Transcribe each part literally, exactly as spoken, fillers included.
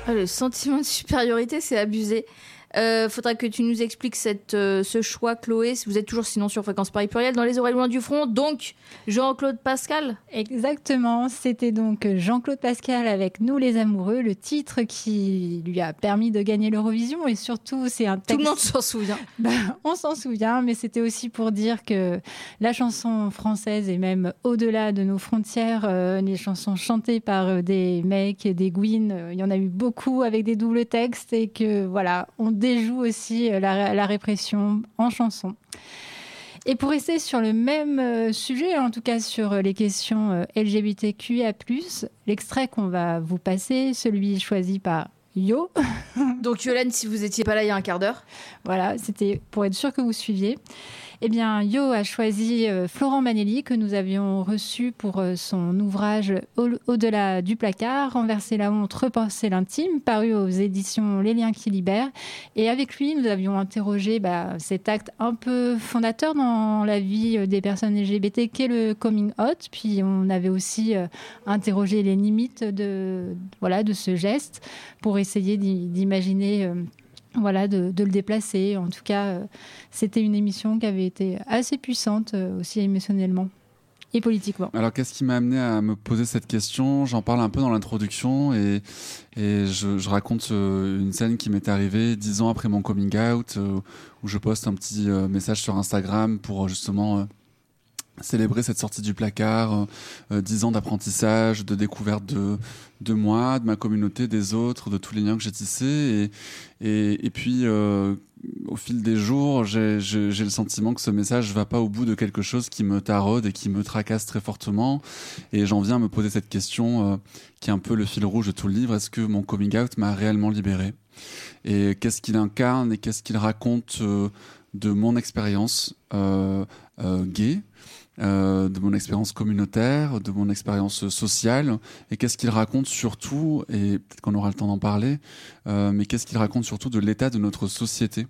Ah, le sentiment de supériorité, c'est abusé. Euh, faudra que tu nous expliques cette, euh, ce choix, Chloé, si vous êtes toujours sinon sur Fréquence Paris Pluriel, dans les oreilles loin du front. Donc, Jean-Claude Pascal. Exactement, c'était donc Jean-Claude Pascal avec Nous les amoureux, le titre qui lui a permis de gagner l'Eurovision. Et surtout, c'est un texte... Tout le monde s'en souvient. Ben, on s'en souvient, mais c'était aussi pour dire que la chanson française, et même au-delà de nos frontières, euh, les chansons chantées par euh, des mecs et des gouines, euh, il y en a eu beaucoup avec des doubles textes, et que voilà, on déjoue aussi la, la répression en chanson. Et pour rester sur le même sujet, en tout cas sur les questions L G B T Q I A plus, l'extrait qu'on va vous passer, celui choisi par Yo. Donc Yolande, si vous n'étiez pas là il y a un quart d'heure. Voilà, c'était pour être sûr que vous suiviez. Eh bien, Yo a choisi euh, Florent Manelli, que nous avions reçu pour euh, son ouvrage Au- Au-delà du placard, Renverser la honte, repenser l'intime, paru aux éditions Les Liens qui libèrent. Et avec lui, nous avions interrogé bah, cet acte un peu fondateur dans la vie des personnes L G B T qu'est le coming out. Puis on avait aussi euh, interrogé les limites de, voilà, de ce geste pour essayer d'i- d'imaginer... Euh, Voilà, de, de le déplacer. En tout cas, euh, c'était une émission qui avait été assez puissante, euh, aussi émotionnellement et politiquement. Alors, qu'est-ce qui m'a amené à me poser cette question ? J'en parle un peu dans l'introduction et, et je, je raconte euh, une scène qui m'est arrivée dix ans après mon coming out, euh, où je poste un petit euh, message sur Instagram pour euh, justement... Euh, célébrer cette sortie du placard, euh, dix ans d'apprentissage, de découverte de, de moi, de ma communauté, des autres, de tous les liens que j'ai tissés. Et, et, et puis, euh, au fil des jours, j'ai, j'ai, j'ai le sentiment que ce message ne va pas au bout de quelque chose qui me taraude et qui me tracasse très fortement. Et j'en viens à me poser cette question euh, qui est un peu le fil rouge de tout le livre. Est-ce que mon coming out m'a réellement libéré ? Et qu'est-ce qu'il incarne et qu'est-ce qu'il raconte euh, de mon expérience euh, euh, gay ? Euh, de mon expérience communautaire, de mon expérience sociale, et qu'est-ce qu'il raconte surtout, et peut-être qu'on aura le temps d'en parler, euh, mais qu'est-ce qu'il raconte surtout de l'état de notre société.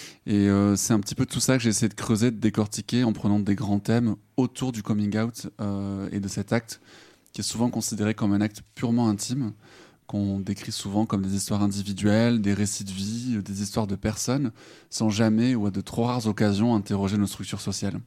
Et euh, c'est un petit peu tout ça que j'ai essayé de creuser, de décortiquer en prenant des grands thèmes autour du coming out euh, et de cet acte qui est souvent considéré comme un acte purement intime, qu'on décrit souvent comme des histoires individuelles, des récits de vie, des histoires de personnes, sans jamais ou à de trop rares occasions interroger nos structures sociales.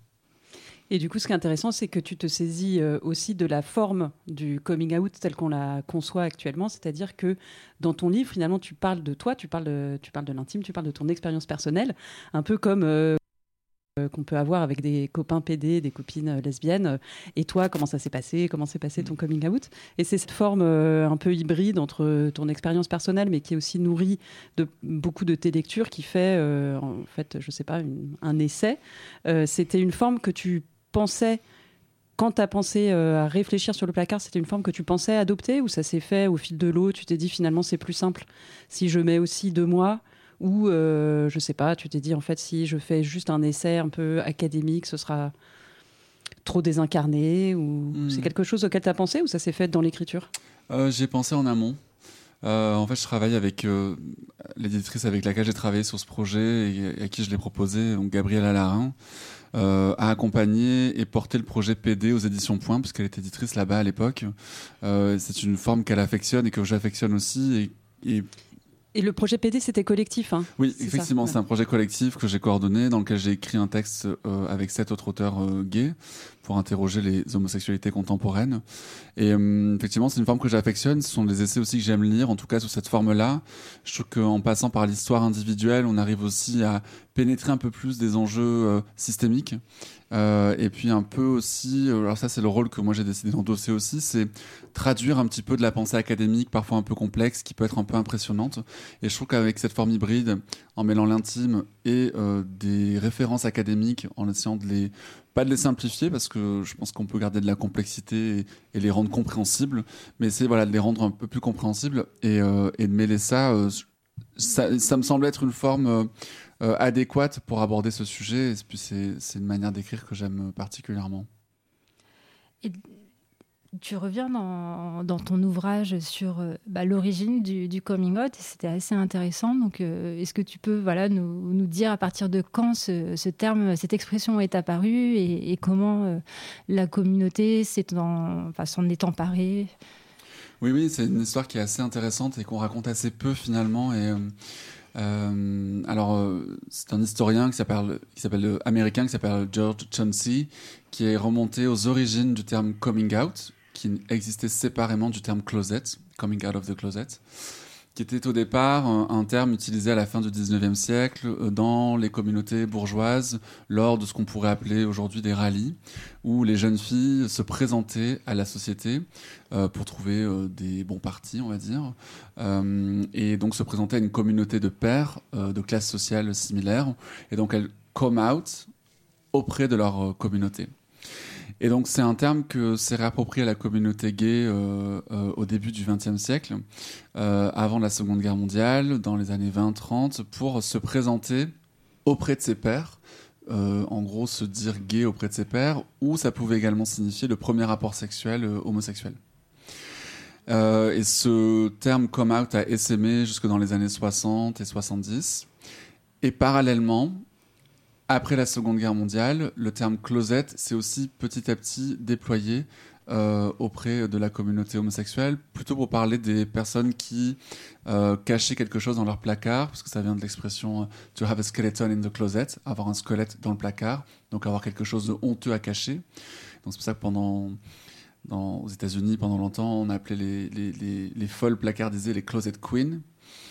Et du coup, ce qui est intéressant, c'est que tu te saisis euh, aussi de la forme du coming out telle qu'on la conçoit actuellement. C'est-à-dire que dans ton livre, finalement, tu parles de toi, tu parles de, tu parles de l'intime, tu parles de ton expérience personnelle, un peu comme euh, euh, qu'on peut avoir avec des copains P D, des copines euh, lesbiennes. Et toi, comment ça s'est passé ? Comment s'est passé ton coming out ? Et c'est cette forme euh, un peu hybride entre ton expérience personnelle, mais qui est aussi nourrie de beaucoup de tes lectures, qui fait, euh, en fait, je sais pas, une, un essai. Euh, c'était une forme que tu pensais, quand tu as pensé euh, à réfléchir sur le placard, c'était une forme que tu pensais adopter, ou ça s'est fait au fil de l'eau, tu t'es dit finalement c'est plus simple si je mets aussi de moi, ou euh, je sais pas, tu t'es dit en fait si je fais juste un essai un peu académique, ce sera trop désincarné, ou mmh. c'est quelque chose auquel tu as pensé, ou ça s'est fait dans l'écriture ? euh, J'ai pensé en amont. Euh, en fait, je travaille avec euh, l'éditrice avec laquelle j'ai travaillé sur ce projet et à qui je l'ai proposé, donc Gabrielle Alarin, euh, a accompagné et porté le projet P D aux éditions Point, parce qu'elle était éditrice là-bas à l'époque. Euh, c'est une forme qu'elle affectionne et que j'affectionne aussi. Et, et... Et le projet P D, c'était collectif, hein ? Oui, c'est effectivement, ça, c'est ouais. un projet collectif que j'ai coordonné, dans lequel j'ai écrit un texte euh, avec sept autres auteurs euh, gays pour interroger les homosexualités contemporaines. Et euh, effectivement, c'est une forme que j'affectionne. Ce sont des essais aussi que j'aime lire, en tout cas sous cette forme-là. Je trouve qu'en passant par l'histoire individuelle, on arrive aussi à pénétrer un peu plus des enjeux euh, systémiques. Euh, et puis un peu aussi, alors ça c'est le rôle que moi j'ai décidé d'endosser aussi, c'est traduire un petit peu de la pensée académique, parfois un peu complexe, qui peut être un peu impressionnante. Et je trouve qu'avec cette forme hybride, en mêlant l'intime et euh, des références académiques, en essayant de les, pas de les simplifier, parce que je pense qu'on peut garder de la complexité et, et les rendre compréhensibles, mais c'est voilà, de les rendre un peu plus compréhensibles et, euh, et de mêler ça, euh, ça, ça me semble être une forme... Euh, Euh, adéquate pour aborder ce sujet. Et puis c'est, c'est une manière d'écrire que j'aime particulièrement. Et tu reviens dans, dans ton ouvrage sur euh, bah, l'origine du, du coming out, et c'était assez intéressant. Donc, euh, est-ce que tu peux voilà, nous, nous dire à partir de quand ce, ce terme, cette expression est apparue et, et comment euh, la communauté s'est en, enfin, s'en est emparée ? Oui, oui, c'est une histoire qui est assez intéressante et qu'on raconte assez peu finalement. Et, euh, alors, euh, c'est un historien qui s'appelle, qui s'appelle euh, américain, qui s'appelle George Chauncey, qui est remonté aux origines du terme coming out, qui existait séparément du terme closet, coming out of the closet, qui était au départ un, un terme utilisé à la fin du dix-neuvième siècle euh, dans les communautés bourgeoises lors de ce qu'on pourrait appeler aujourd'hui des rallyes, où les jeunes filles se présentaient à la société euh, pour trouver euh, des bons partis, on va dire, euh, et donc se présentaient à une communauté de pairs euh, de classes sociales similaires, et donc elles come out auprès de leur euh, communauté. Et donc c'est un terme que s'est réapproprié à la communauté gay euh, euh, au début du vingtième siècle, euh, avant la Seconde Guerre mondiale, dans les années vingt trente, pour se présenter auprès de ses pairs, euh, en gros se dire gay auprès de ses pairs, ou ça pouvait également signifier le premier rapport sexuel euh, homosexuel. Euh, et ce terme come out a essaimé jusque dans les années soixante et soixante-dix. Et parallèlement, après la Seconde Guerre mondiale, le terme closet s'est aussi petit à petit déployé euh, auprès de la communauté homosexuelle, plutôt pour parler des personnes qui euh, cachaient quelque chose dans leur placard, parce que ça vient de l'expression « to have a skeleton in the closet », avoir un squelette dans le placard, donc avoir quelque chose de honteux à cacher. Donc c'est pour ça que pendant... Dans, aux États-Unis, pendant longtemps, on appelait les, les, les, les folles placardisées les closet queens,